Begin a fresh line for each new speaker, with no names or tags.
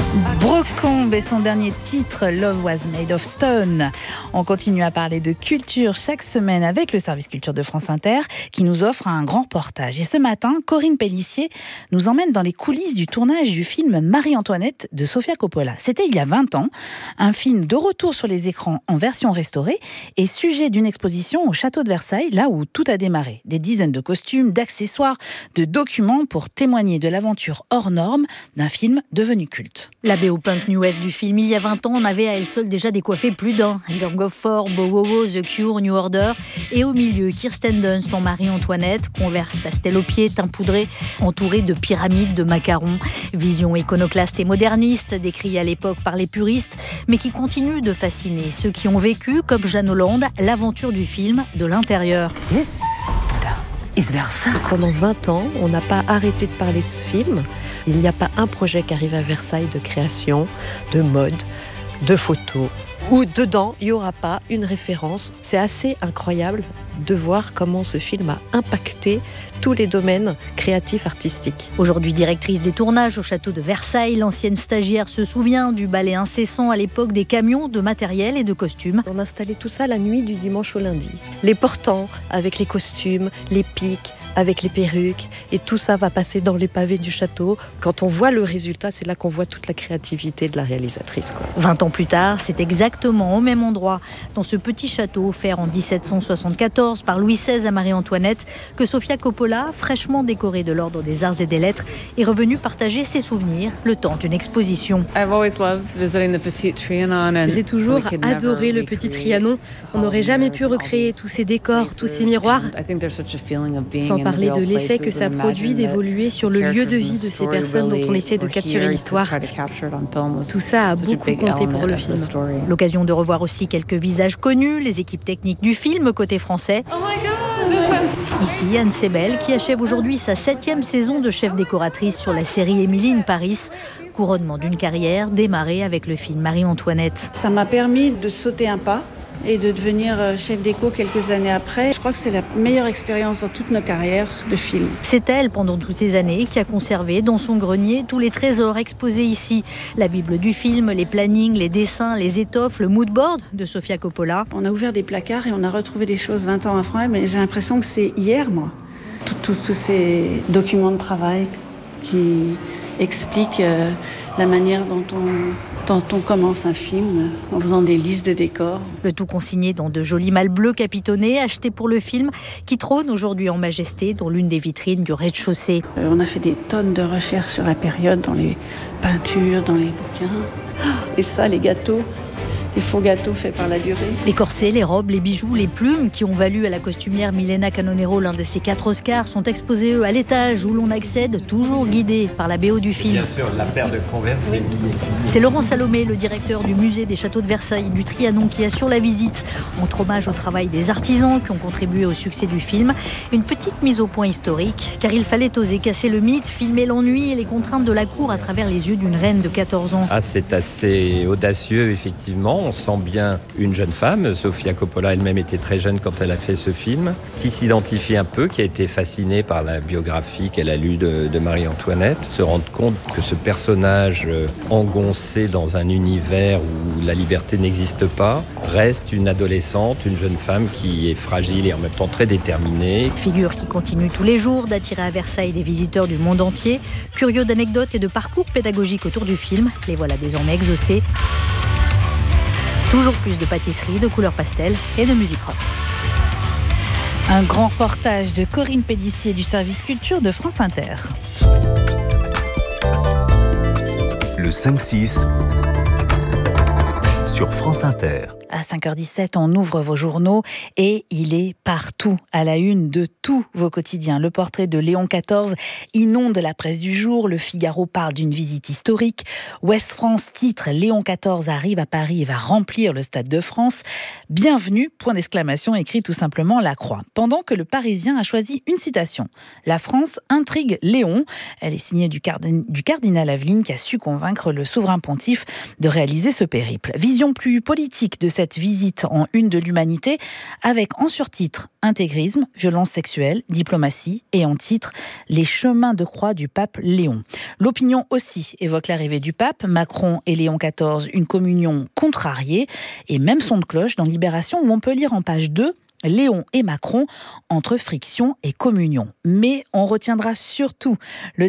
Brocombe et son dernier titre, Love Was Made of Stone. On continue à parler de culture chaque semaine avec le service culture de France Inter qui nous offre un grand reportage. Et ce matin, Corinne Pellissier nous emmène dans les coulisses du tournage du film Marie-Antoinette de Sofia Coppola. C'était il y a 20 ans, un film de retour sur les écrans en version restaurée et sujet d'une exposition au château de Versailles, là où tout a démarré. Des dizaines de costumes, d'accessoires, de documents pour témoigner de l'aventure hors norme d'un film devenu culte.
La BO punk new wave du film, il y a 20 ans, on avait à elle seule déjà décoiffé plus d'un. Gang of Four, Bow Wow Wow, The Cure, New Order. Et au milieu, Kirsten Dunst en Marie-Antoinette, Converse pastel aux pieds, teint poudré, entouré de pyramides de macarons. Vision iconoclaste et moderniste, décrite à l'époque par les puristes, mais qui continue de fasciner ceux qui ont vécu, comme Jeanne Hollande, l'aventure du film de l'intérieur.
This is Versailles.
Pendant 20 ans, on n'a pas arrêté de parler de ce film. Il n'y a pas un projet qui arrive à Versailles de création, de mode, de photos, où dedans, il n'y aura pas une référence. C'est assez incroyable de voir comment ce film a impacté tous les domaines créatifs, artistiques.
Aujourd'hui directrice des tournages au château de Versailles, l'ancienne stagiaire se souvient du balai incessant à l'époque des camions de matériel et de costumes.
On installait tout ça la nuit du dimanche au lundi. Les portants avec les costumes, les pics, avec les perruques, et tout ça va passer dans les pavés du château. Quand on voit le résultat, c'est là qu'on voit toute la créativité de la réalisatrice,
20 ans plus tard, c'est exactement au même endroit, dans ce petit château offert en 1774 par Louis XVI à Marie-Antoinette, que Sofia Coppola, fraîchement décorée de l'Ordre des Arts et des Lettres, est revenue partager ses souvenirs le temps d'une exposition.
J'ai toujours adoré le Petit Trianon. On n'aurait jamais pu recréer tous ces décors, tous ces miroirs. Sans parler de l'effet que ça produit d'évoluer sur le lieu de vie de ces personnes dont on essaie de capturer l'histoire. Tout ça a beaucoup compté pour le film.
L'occasion de revoir aussi quelques visages connus, les équipes techniques du film côté français. Ici, Anne Sebel, qui achève aujourd'hui sa 7e saison de chef décoratrice sur la série Emily in Paris. Couronnement d'une carrière démarrée avec le film Marie-Antoinette.
Ça m'a permis de sauter un pas et de devenir chef déco quelques années après. Je crois que c'est la meilleure expérience dans toute nos carrières de film.
C'est elle, pendant toutes ces années, qui a conservé dans son grenier tous les trésors exposés ici. La Bible du film, les plannings, les dessins, les étoffes, le mood board de Sofia Coppola.
On a ouvert des placards et on a retrouvé des choses 20 ans après, mais j'ai l'impression que c'est hier, moi. Tous ces documents de travail qui expliquent la manière dont on commence un film, en faisant des listes de décors.
Le tout consigné dans de jolis malles bleues capitonnés, achetés pour le film, qui trône aujourd'hui en majesté dans l'une des vitrines du rez-de-chaussée.
On a fait des tonnes de recherches sur la période, dans les peintures, dans les bouquins. Et ça, les gâteaux, les faux gâteaux faits par la durée.
Les corsets, les robes, les bijoux, les plumes qui ont valu à la costumière Milena Canonero l'un de ses 4 Oscars sont exposés, eux, à l'étage où l'on accède, toujours guidé par la BO du film.
Bien sûr, la paire de Converse, oui.
C'est Laurent Salomé, le directeur du musée des châteaux de Versailles et du Trianon, qui assure la visite. Montre hommage au travail des artisans qui ont contribué au succès du film. Une petite mise au point historique, car il fallait oser casser le mythe, filmer l'ennui et les contraintes de la cour à travers les yeux d'une reine de 14 ans.
C'est assez audacieux, effectivement. On sent bien une jeune femme, Sofia Coppola elle-même était très jeune quand elle a fait ce film, qui s'identifie un peu, qui a été fascinée par la biographie qu'elle a lue de Marie-Antoinette, se rendre compte que ce personnage engoncé dans un univers où la liberté n'existe pas, reste une adolescente, une jeune femme qui est fragile et en même temps très déterminée.
Figure qui continue tous les jours d'attirer à Versailles des visiteurs du monde entier. Curieux d'anecdotes et de parcours pédagogiques autour du film, les voilà désormais exaucés. Toujours plus de pâtisserie, de couleurs pastel et de musique rock.
Un grand reportage de Corinne Pellissier du service culture de France Inter.
Le 5-6 sur France Inter.
À 5h17, on ouvre vos journaux et il est partout, à la une de tous vos quotidiens. Le portrait de Léon XIV inonde la presse du jour. Le Figaro parle d'une visite historique. Ouest France titre « Léon XIV arrive à Paris et va remplir le Stade de France ». Bienvenue, point d'exclamation, écrit tout simplement La Croix. Pendant que le Parisien a choisi une citation. La France intrigue Léon. Elle est signée du cardinal Aveline qui a su convaincre le souverain pontife de réaliser ce périple. Vision plus politique de cette visite en une de l'Humanité, avec en surtitre Intégrisme, violence sexuelle, diplomatie et en titre Les chemins de croix du pape Léon. L'Opinion aussi évoque l'arrivée du pape, Macron et Léon XIV, une communion contrariée, et même son de cloche dans Libération où on peut lire en page 2 Léon et Macron entre friction et communion. Mais on retiendra surtout le